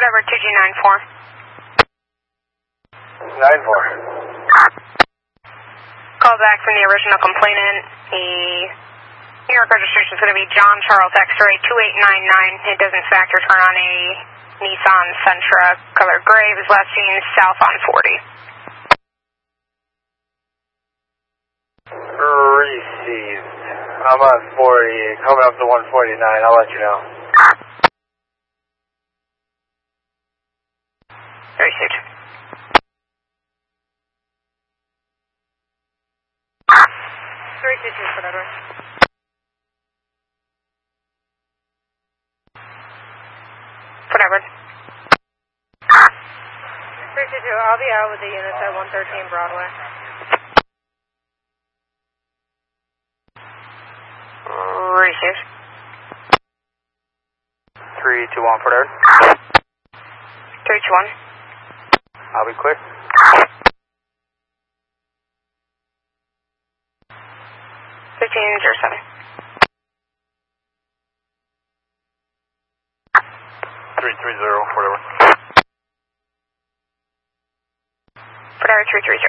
Whatever, 2G94. 94. Call back from the original complainant. The New York registration is going to be John Charles X-ray 2899. It does in fact return on a Nissan Sentra, color gray. His last seen south on 40. Received. I'm on 40, coming up to 149. I'll let you know. Received. 322 for that one. For that one. 322, I'll be out with the units at 113 Broadway. Received. 321 for there. 321. I'll be clear. 1507. 330 for there. For there, 330.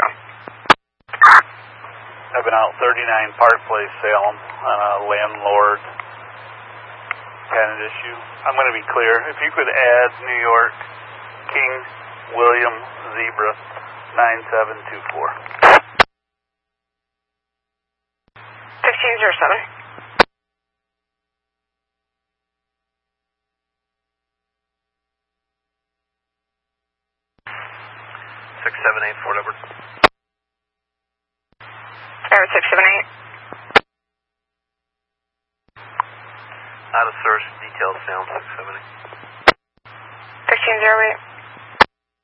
I've been out 39 Park Place, Salem, on a landlord kind of issue. I'm going to be clear. If you could add New York, King, William, Zebra, 9724. 1507. 678 for whatever. There, 678. Out of source details, Salem 678. 1508.